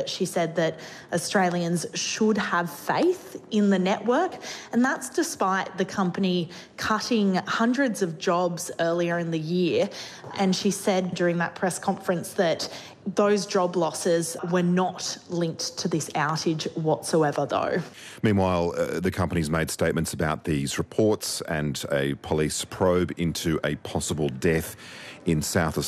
she said that Australians should have faith in the network, and that's despite the company cutting hundreds of jobs earlier in the year. And she said during that press conference that those job losses were not linked to this outage whatsoever, though. Meanwhile, the company's made statements about these reports and a police probe into a possible death in South